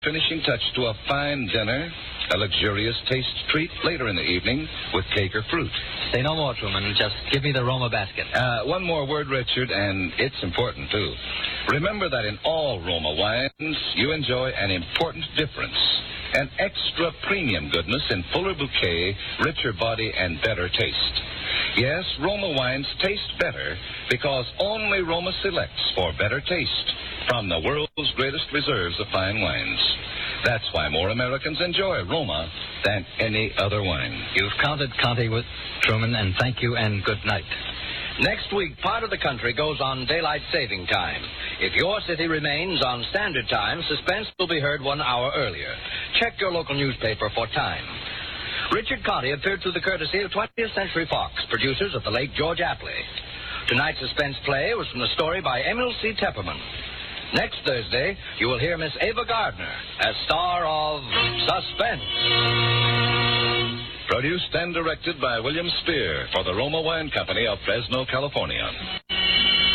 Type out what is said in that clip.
finishing touch to a fine dinner, a luxurious taste treat later in the evening with cake or fruit. Say no more, Truman. Just give me the Roma basket. One more word, Richard, and it's important, too. Remember that in all Roma wines, you enjoy an important difference. An extra premium goodness in fuller bouquet, richer body, and better taste. Yes, Roma wines taste better because only Roma selects for better taste from the world's greatest reserves of fine wines. That's why more Americans enjoy Roma than any other wine. You've counted Conte with Truman, and thank you and good night. Next week, part of the country goes on daylight saving time. If your city remains on standard time, Suspense will be heard 1 hour earlier. Check your local newspaper for time. Richard Conte appeared through the courtesy of 20th Century Fox, producers of the late George Apley. Tonight's Suspense play was from the story by Emil C. Tepperman. Next Thursday, you will hear Miss Ava Gardner as star of Suspense. Produced and directed by William Spear for the Roma Wine Company of Fresno, California.